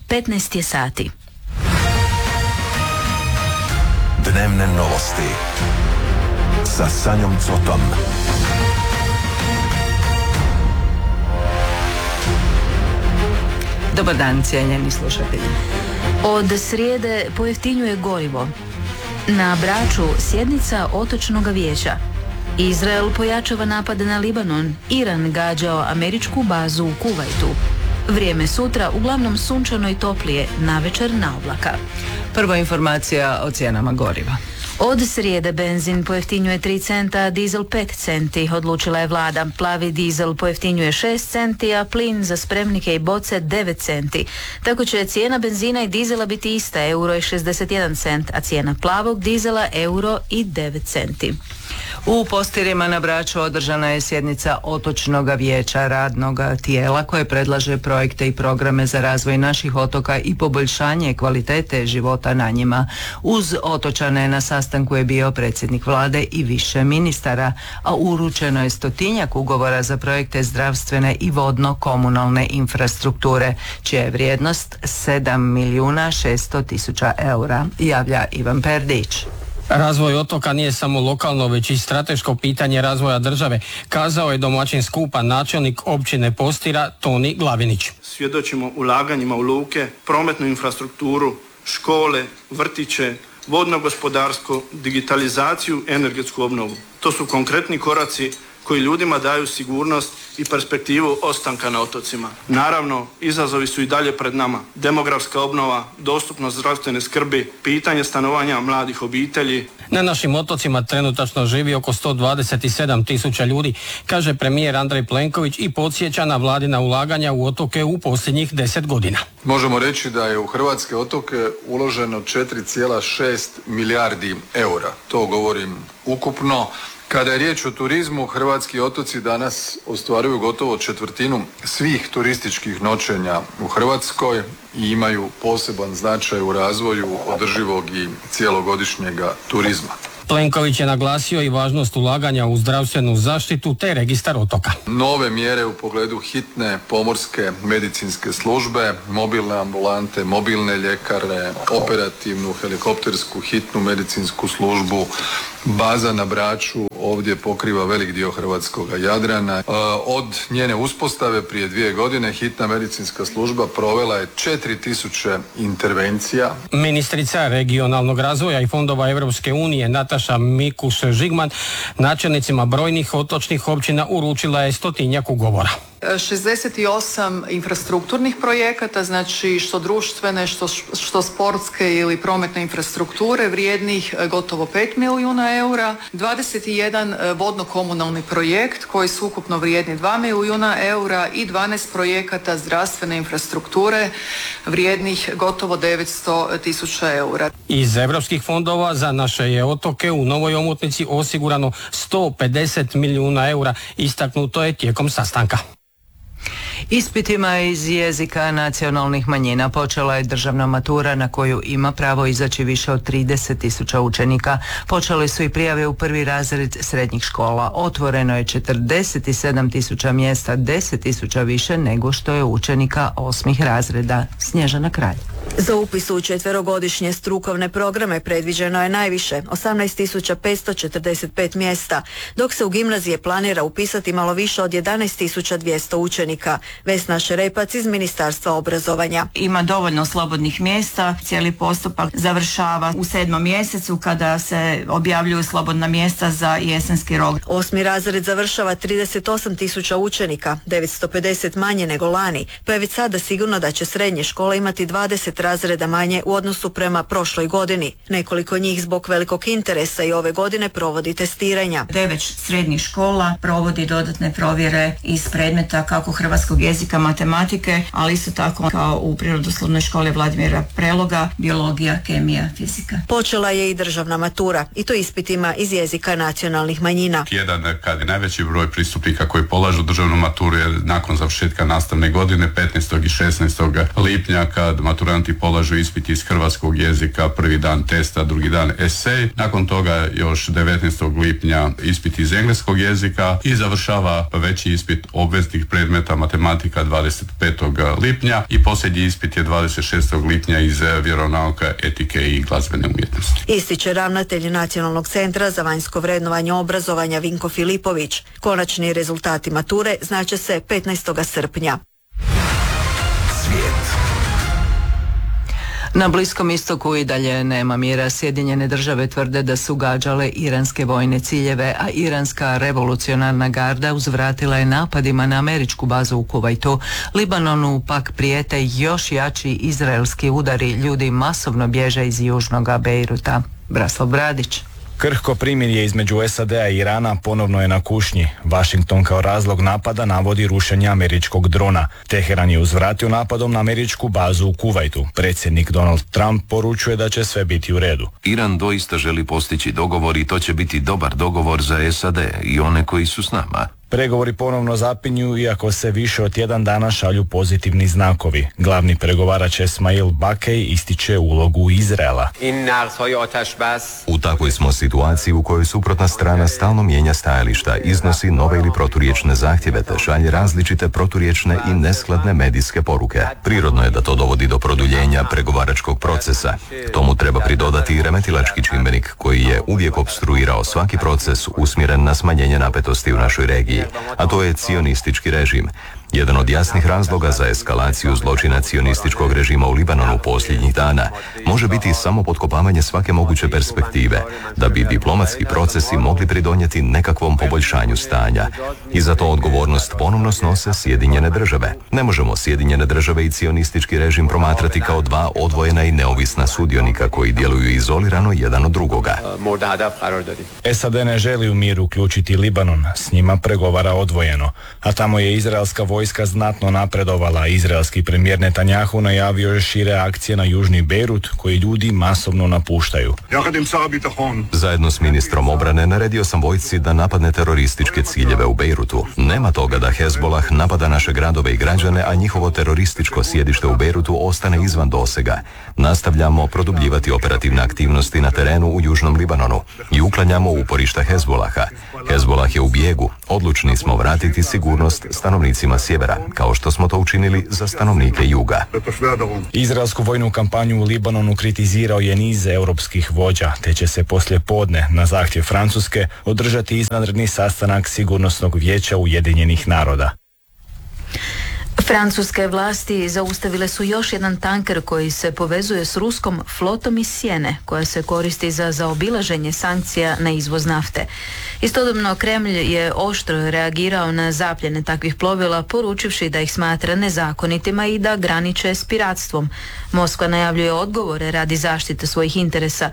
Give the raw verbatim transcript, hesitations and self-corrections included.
petnaest je sati. Dnevne novosti sa Sanjom Cotom. Dobar dan, cijenjeni slušatelji. Od srijede pojeftinjuje gorivo. Na Braču sjednica Otočnog vijeća. Izrael pojačava napade na Libanon. Iran gađao američku bazu u Kuvajtu. Vrijeme sutra uglavnom sunčano i toplije, navečer na oblaka. Prva informacija o cijenama goriva. Od srijede benzin pojeftinjuje tri centa, a dizel pet centi, odlučila je vlada. Plavi dizel pojeftinjuje šest centi, a plin za spremnike i boce devet centi. Tako će cijena benzina i dizela biti ista, euro i šezdeset jedan cent, a cijena plavog dizela euro i devet centi. U Postirima na Braču održana je sjednica Otočnog vijeća, radnog tijela koje predlaže projekte i programe za razvoj naših otoka i poboljšanje kvalitete života na njima. Uz otočane na sastanku je bio predsjednik vlade i više ministara, a uručeno je stotinjak ugovora za projekte zdravstvene i vodno-komunalne infrastrukture, čija je vrijednost sedam milijuna šesto tisuća eura, javlja Ivan Perdić. Razvoj otoka nije samo lokalno, već i strateško pitanje razvoja države, kazao je domaćin skupa načelnik općine Postira Toni Glavinić. Svjedočimo ulaganjima u luke, prometnu infrastrukturu, škole, vrtiće, vodno gospodarstvo, digitalizaciju, energetsku obnovu. To su konkretni koraci koji ljudima daju sigurnost i perspektivu ostanka na otocima. Naravno, izazovi su i dalje pred nama. Demografska obnova, dostupnost zdravstvene skrbi, pitanje stanovanja mladih obitelji. Na našim otocima trenutačno živi oko sto dvadeset sedam tisuća ljudi, kaže premijer Andrej Plenković i podsjeća na vladina ulaganja u otoke u posljednjih deset godina. Možemo reći da je u hrvatske otoke uloženo četiri zarez šest milijardi eura. To govorim ukupno. Kada je riječ o turizmu, hrvatski otoci danas ostvaruju gotovo četvrtinu svih turističkih noćenja u Hrvatskoj i imaju poseban značaj u razvoju održivog i cijelogodišnjega turizma. Plenković je naglasio i važnost ulaganja u zdravstvenu zaštitu te registar otoka. Nove mjere u pogledu hitne pomorske medicinske službe, mobilne ambulante, mobilne ljekare, operativnu helikoptersku hitnu medicinsku službu, baza na Braču ovdje pokriva velik dio hrvatskog Jadrana. Od njene uspostave prije dvije godine hitna medicinska služba provela je četiri tisuće intervencija. Ministrica regionalnog razvoja i fondova Europske unije Nataša Mikuš-Žigman načelnicima brojnih otočnih općina uručila je stotinjak ugovora. šezdeset osam infrastrukturnih projekata, znači što društvene, što, što sportske ili prometne infrastrukture vrijednih gotovo pet milijuna eura, dvadeset jedan vodno-komunalni projekt koji su ukupno vrijedni dva milijuna eura i dvanaest projekata zdravstvene infrastrukture vrijednih gotovo devetsto tisuća eura. Iz europskih fondova za naše je otoke u novoj omotnici osigurano sto pedeset milijuna eura, istaknuto je tijekom sastanka. Ispitima iz jezika nacionalnih manjina počela je državna matura na koju ima pravo izaći više od trideset tisuća učenika. Počele su i prijave u prvi razred srednjih škola. Otvoreno je četrdeset sedam tisuća mjesta, deset tisuća više nego što je učenika osmih razreda. Snježana Kralj. Za upis u četverogodišnje strukovne programe predviđeno je najviše osamnaest tisuća petsto četrdeset pet mjesta, dok se u gimnazije planira upisati malo više od jedanaest tisuća dvjesto učenika. Vesna Šerepac iz Ministarstva obrazovanja. Ima dovoljno slobodnih mjesta, cijeli postupak završava u sedmom mjesecu kada se objavljuju slobodna mjesta za jesenski rok. Osmi razred završava trideset osam tisuća učenika, devetsto pedeset manje nego lani, pa je već sada sigurno da će srednje škole imati dvadeset razreda manje u odnosu prema prošloj godini. Nekoliko njih zbog velikog interesa i ove godine provodi testiranja. Devet srednjih škola provodi dodatne provjere iz predmeta kako hrvatskog jezika, matematike, ali isto tako kao u Prirodoslovnoj školi Vladimira Preloga, biologija, kemija, fizika. Počela je i državna matura, i to ispitima iz jezika nacionalnih manjina. Jedan kad je najveći broj pristupnika koji polažu državnu maturu je nakon završetka nastavne godine petnaestog i šesnaestog lipnja kad maturanti studenti polažu ispit iz hrvatskog jezika, prvi dan testa, drugi dan esej. Nakon toga još devetnaestog lipnja ispit iz engleskog jezika i završava veći ispit obveznih predmeta matematika dvadeset petog lipnja i posljednji ispit je dvadeset šestog lipnja iz vjeronauka, etike i glazbene umjetnosti. Ističe ravnatelj Nacionalnog centra za vanjsko vrednovanje obrazovanja Vinko Filipović. Konačni rezultati mature znače se petnaestog srpnja. Svijet. Na Bliskom istoku i dalje nema mira. Sjedinjene države tvrde da su gađale iranske vojne ciljeve, a iranska revolucionarna garda uzvratila je napadima na američku bazu u Kuvajtu. Libanonu pak prijete još jači izraelski udari. Ljudi masovno bježe iz južnoga Bejruta. Braslav Bradić. Krhko primirje između S A D-a i Irana ponovno je na kušnji. Washington kao razlog napada navodi rušenje američkog drona. Teheran je uzvratio napadom na američku bazu u Kuvajtu. Predsjednik Donald Trump poručuje da će sve biti u redu. Iran doista želi postići dogovor i to će biti dobar dogovor za S A D i one koji su s nama. Pregovori ponovno zapinju iako se više od tjedan dana šalju pozitivni znakovi. Glavni pregovarač Esmail Bakej ističe ulogu Izraela. U takvoj smo situaciji u kojoj suprotna strana stalno mijenja stajališta, iznosi nove ili proturječne zahtjeve te šalje različite proturječne i neskladne medijske poruke. Prirodno je da to dovodi do produljenja pregovaračkog procesa. Tomu treba pridodati i remetilački čimbenik koji je uvijek opstruirao svaki proces usmjeren na smanjenje napetosti u našoj regiji, a to je cionistički režim. Jedan od jasnih razloga za eskalaciju zločina cionističkog režima u Libanonu posljednjih dana može biti samo potkopavanje svake moguće perspektive, da bi diplomatski procesi mogli pridonijeti nekakvom poboljšanju stanja. I za to odgovornost ponovno snose Sjedinjene države. Ne možemo Sjedinjene države i cionistički režim promatrati kao dva odvojena i neovisna sudionika koji djeluju izolirano jedan od drugoga. S A D ne želi u mir uključiti Libanon, s njima pregovara odvojeno, a tamo je izraelska vojska znatno napredovala. Izraelski premijer Netanjahu najavio je šire akcije na južni Bejrut koji ljudi masovno napuštaju. Zajedno s ministrom obrane naredio sam vojsci da napadne terorističke ciljeve u Bejrutu. Nema toga da Hezbolah napada naše gradove i građane, a njihovo terorističko sjedište u Bejrutu ostane izvan dosega. Nastavljamo produbljivati operativne aktivnosti na terenu u južnom Libanonu i uklanjamo uporišta Hezbolaha. Hezbolah je u bijegu. Odlučni smo vratiti sigurnost stanovnicima sjevera, kao što smo to učinili za stanovnike juga. Izraelsku vojnu kampanju u Libanonu kritizirao je niz europskih vođa, te će se poslije podne na zahtjev Francuske održati izvanredni sastanak Sigurnosnog vijeća Ujedinjenih naroda. Francuske vlasti zaustavile su još jedan tanker koji se povezuje s ruskom flotom iz Sjene, koja se koristi za zaobilaženje sankcija na izvoz nafte. Istodobno Kremlj je oštro reagirao na zapljene takvih plovila, poručivši da ih smatra nezakonitima i da graniče s piratstvom. Moskva najavljuje odgovore radi zaštite svojih interesa.